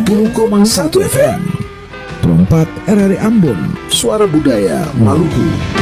90,1 FM. 24 RRI Ambon, Suara Budaya Maluku.